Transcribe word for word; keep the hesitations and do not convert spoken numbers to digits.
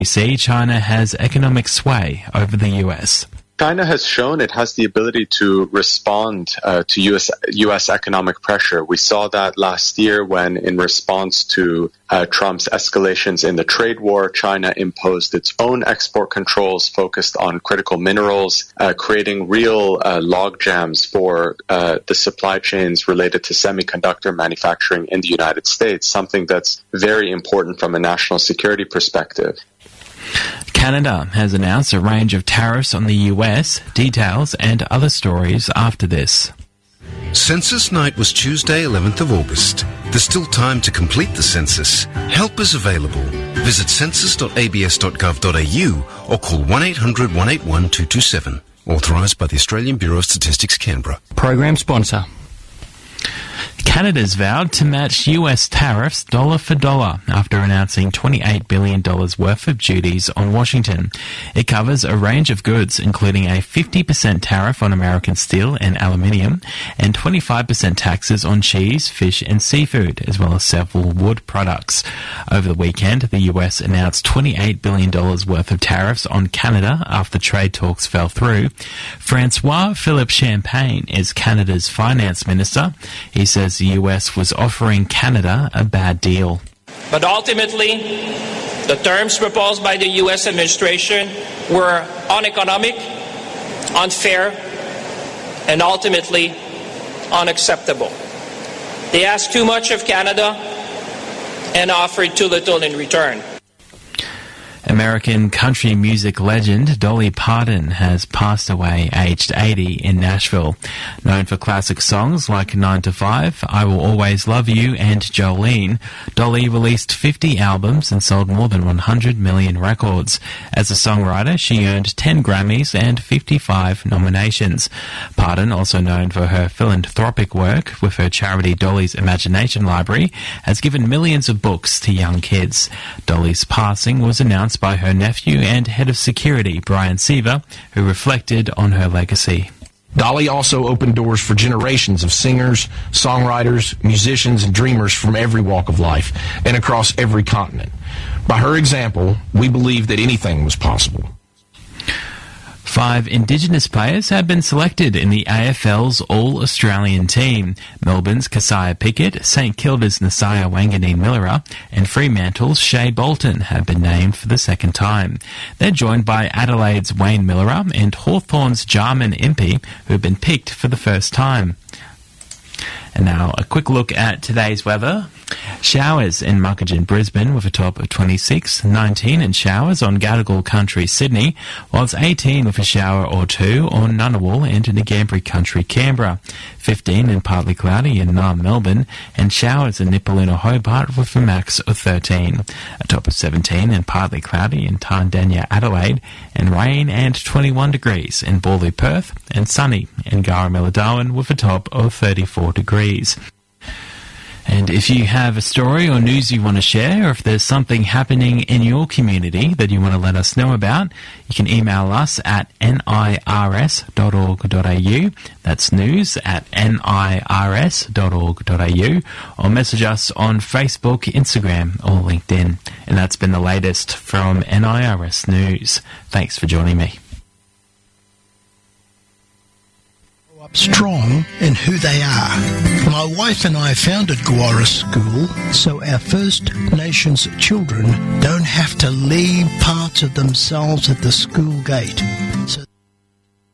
You see, China has economic sway over the U S. China has shown it has the ability to respond uh, to U S U S economic pressure. We saw that last year when, in response to uh, Trump's escalations in the trade war, China imposed its own export controls focused on critical minerals, uh, creating real uh, log jams for uh, the supply chains related to semiconductor manufacturing in the United States, something that's very important from a national security perspective. Canada has announced a range of tariffs on the U S. Details and other stories after this. Census night was Tuesday, eleventh of August. There's still time to complete the census. Help is available. Visit census dot a b s dot gov dot a u or call one eight hundred one eight one two two seven. Authorised by the Australian Bureau of Statistics, Canberra. Program sponsor. Canada's vowed to match U S tariffs dollar for dollar after announcing twenty-eight billion dollars worth of duties on Washington. It covers a range of goods, including a fifty percent tariff on American steel and aluminium, and twenty-five percent taxes on cheese, fish and seafood, as well as several wood products. Over the weekend, the U S announced twenty-eight billion dollars worth of tariffs on Canada after trade talks fell through. Francois Philippe Champagne is Canada's finance minister. He says the U S was offering Canada a bad deal. But ultimately, the terms proposed by the U S administration were uneconomic, unfair, and ultimately unacceptable. They asked too much of Canada and offered too little in return. American country music legend Dolly Parton has passed away aged eighty in Nashville. Known for classic songs like nine to five, I Will Always Love You and Jolene, Dolly released fifty albums and sold more than one hundred million records. As a songwriter, she earned ten Grammys and fifty-five nominations. Parton, also known for her philanthropic work with her charity Dolly's Imagination Library, has given millions of books to young kids. Dolly's passing was announced by her nephew and head of security, Brian Seaver, who reflected on her legacy. Dolly also opened doors for generations of singers, songwriters, musicians, and dreamers from every walk of life and across every continent. By her example, we believe that anything was possible. Five Indigenous players have been selected in the A F L's All-Australian team. Melbourne's Keziah Pickett, St Kilda's Nasiah Wanganeen-Millera, and Fremantle's Shea Bolton have been named for the second time. They're joined by Adelaide's Wayne Millera and Hawthorn's Jarman Impey, who have been picked for the first time. And now a quick look at today's weather. Showers in Muckagin, Brisbane with a top of twenty-six, nineteen in showers on Gadigal Country, Sydney, while it's eighteen with a shower or two on Ngunnawal and Ngambri Country, Canberra, fifteen and partly cloudy in Naarm, Melbourne, and showers in Nipaluna, Hobart with a max of thirteen, a top of seventeen and partly cloudy in Tandanya, Adelaide, and rain and twenty-one degrees in Borloo, Perth, and sunny in Garamilla, Darwin with a top of thirty-four degrees. And if you have a story or news you want to share, or if there's something happening in your community that you want to let us know about, you can email us at nirs dot org dot a u. That's news at nirs dot org dot a u, or message us on Facebook, Instagram, or LinkedIn. And that's been the latest from N I R S News. Thanks for joining me. Strong in who they are. My wife and I founded Gawara School so our First Nations children don't have to leave parts of themselves at the school gate.